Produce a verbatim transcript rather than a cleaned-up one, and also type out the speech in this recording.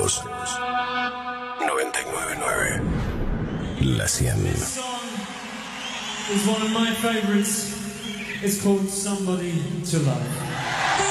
dos. noventa y nueve punto nueve. La cien. This song is one of my favorites. It's called Somebody to Love.